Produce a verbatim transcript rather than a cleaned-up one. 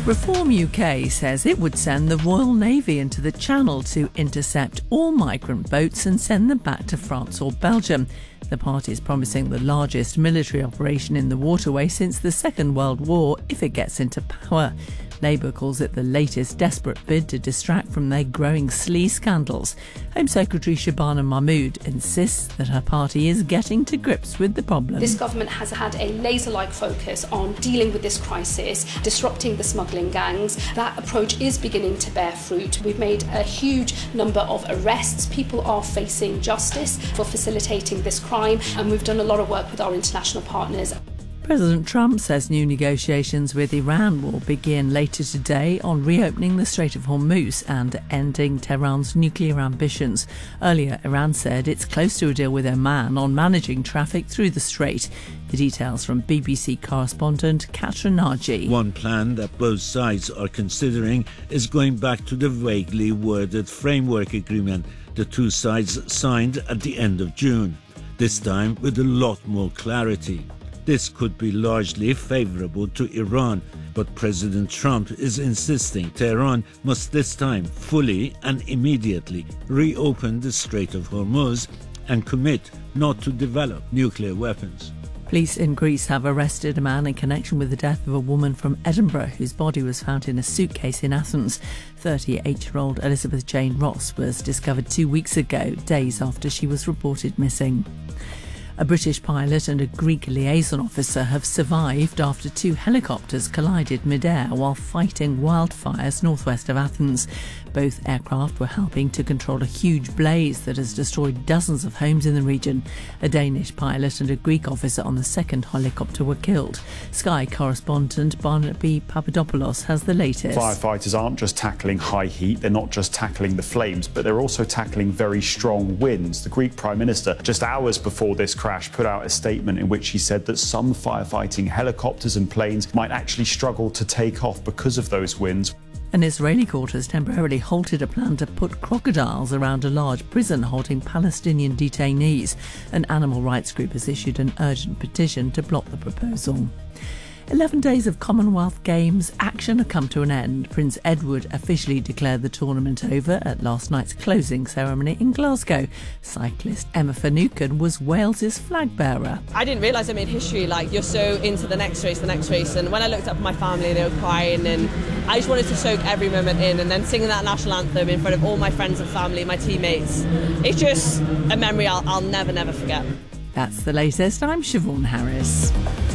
Reform U K says it would send the Royal Navy into the Channel to intercept all migrant boats and send them back to France or Belgium. The party is promising the largest military operation in the waterway since the Second World War if it gets into power. Labour calls it the latest desperate bid to distract from their growing sleaze scandals. Home Secretary Shabana Mahmood insists that her party is getting to grips with the problem. This government has had a laser-like focus on dealing with this crisis, disrupting the smuggling gangs. That approach is beginning to bear fruit. We've made a huge number of arrests. People are facing justice for facilitating this crime, and we've done a lot of work with our international partners. President Trump says new negotiations with Iran will begin later today on reopening the Strait of Hormuz and ending Tehran's nuclear ambitions. Earlier, Iran said it's close to a deal with Oman on managing traffic through the strait. The details from B B C correspondent Katra Naji. One plan that both sides are considering is going back to the vaguely worded framework agreement the two sides signed at the end of June, this time with a lot more clarity. This could be largely favourable to Iran, but President Trump is insisting Tehran must this time fully and immediately reopen the Strait of Hormuz and commit not to develop nuclear weapons. Police in Greece have arrested a man in connection with the death of a woman from Edinburgh whose body was found in a suitcase in Athens. thirty-eight-year-old Elizabeth Jane Ross was discovered two weeks ago, days after she was reported missing. A British pilot and a Greek liaison officer have survived after two helicopters collided mid-air while fighting wildfires northwest of Athens. Both aircraft were helping to control a huge blaze that has destroyed dozens of homes in the region. A Danish pilot and a Greek officer on the second helicopter were killed. Sky correspondent Barnaby Papadopoulos has the latest. Firefighters aren't just tackling high heat, they're not just tackling the flames, but they're also tackling very strong winds. The Greek Prime Minister, just hours before this crash, put out a statement in which he said that some firefighting helicopters and planes might actually struggle to take off because of those winds. An Israeli court has temporarily halted a plan to put crocodiles around a large prison holding Palestinian detainees. An animal rights group has issued an urgent petition to block the proposal. Eleven days of Commonwealth Games action have come to an end. Prince Edward officially declared the tournament over at last night's closing ceremony in Glasgow. Cyclist Emma Finucane was Wales's flag bearer. I didn't realise I made history. Like, you're so into the next race, the next race. And when I looked up at my family, they were crying, and I just wanted to soak every moment in. And then singing that national anthem in front of all my friends and family, my teammates. It's just a memory I'll, I'll never, never forget. That's the latest. I'm Siobhan Harris.